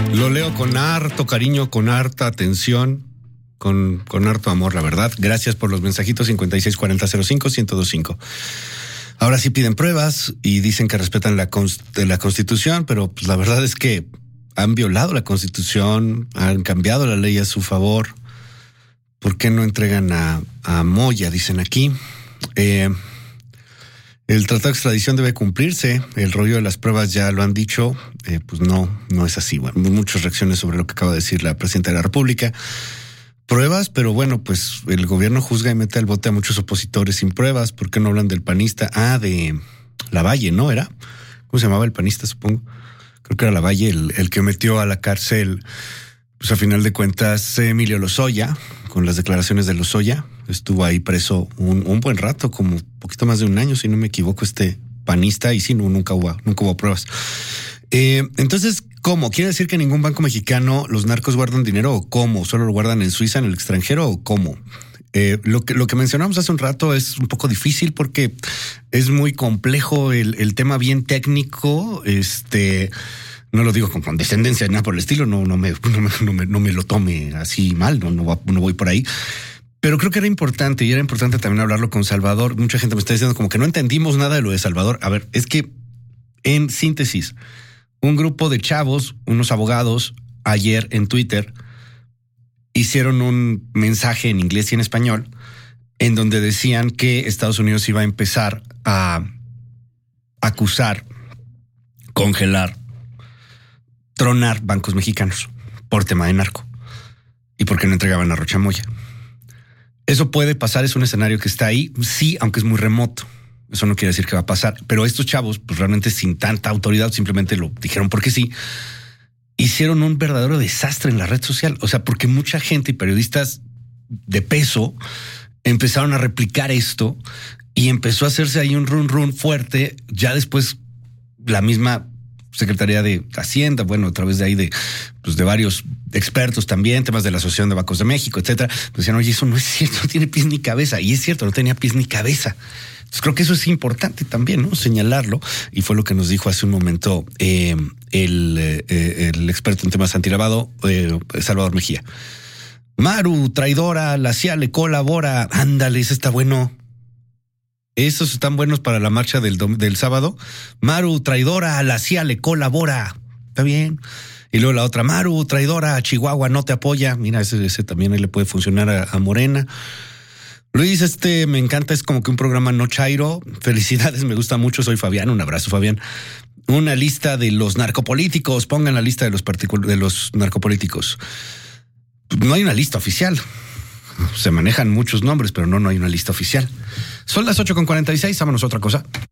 Lo leo con harto cariño, con harta atención, con harto amor, la verdad. Gracias por los mensajitos 564005-1025. Ahora sí piden pruebas y dicen que respetan la Constitución, pero pues la verdad es que han violado la Constitución, han cambiado la ley a su favor. ¿Por qué no entregan a Moya? Dicen aquí. El tratado de extradición debe cumplirse. El rollo de las pruebas ya lo han dicho. Pues no es así. Bueno, muchas reacciones sobre lo que acaba de decir la presidenta de la República. Pruebas, pero bueno, pues el gobierno juzga y mete al bote a muchos opositores sin pruebas. ¿Por qué no hablan del panista? De Lavalle, ¿no era? ¿Cómo se llamaba el panista, supongo? Creo que era Lavalle el que metió a la cárcel, pues a final de cuentas, Emilio Lozoya, con las declaraciones de Lozoya. Estuvo ahí preso un buen rato, como un poquito más de un año, si no me equivoco, este panista, y sí, nunca hubo pruebas. Entonces, ¿cómo? ¿Quiere decir que en ningún banco mexicano los narcos guardan dinero o cómo? ¿Solo lo guardan en Suiza, en el extranjero o cómo? Lo que mencionamos hace un rato es un poco difícil porque es muy complejo el tema, bien técnico. No lo digo con condescendencia, nada por el estilo, no me lo tome así mal, no voy por ahí. Pero creo que era importante también hablarlo con Salvador. Mucha gente me está diciendo como que no entendimos nada de lo de Salvador. A ver, es que en síntesis, un grupo de chavos, unos abogados, ayer en Twitter hicieron un mensaje en inglés y en español en donde decían que Estados Unidos iba a empezar a acusar, congelar, tronar bancos mexicanos por tema de narco y porque no entregaban a Rocha Moya. Eso puede pasar, es un escenario que está ahí, sí, aunque es muy remoto. Eso no quiere decir que va a pasar. Pero estos chavos, pues realmente sin tanta autoridad, simplemente lo dijeron porque sí, hicieron un verdadero desastre en la red social. O sea, porque mucha gente y periodistas de peso empezaron a replicar esto y empezó a hacerse ahí un run fuerte. Ya después la misma Secretaría de Hacienda, bueno, a través de ahí de varios expertos también, temas de la Asociación de Bancos de México, etcétera, pues decían, oye, eso no es cierto, no tiene pies ni cabeza. Y es cierto, no tenía pies ni cabeza. Entonces creo que eso es importante también, ¿no? Señalarlo. Y fue lo que nos dijo hace un momento el experto en temas antilavado, Salvador Mejía. Maru, traidora, la CIA le colabora. Ándale, eso está bueno. Esos están buenos para la marcha del sábado. Maru, traidora, a la CIA le colabora. Está bien. Y luego la otra, Maru, traidora, a Chihuahua no te apoya. Mira, ese también le puede funcionar a Morena. Luis, me encanta, es como que un programa no chairo. Felicidades, me gusta mucho, soy Fabián. Un abrazo, Fabián. Una lista de los narcopolíticos. Pongan la lista de los narcopolíticos. No hay una lista oficial. Se manejan muchos nombres, pero no hay una lista oficial. Son las 8:46, vámonos a otra cosa.